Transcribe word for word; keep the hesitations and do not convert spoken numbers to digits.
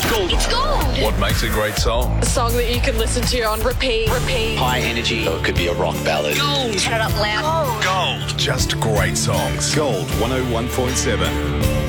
Gold. It's gold. What makes a great song? A song that you can listen to on repeat, repeat. High energy. Or it could be a rock ballad. Gold. Turn it up loud. Gold. Just great songs. Gold one oh one point seven.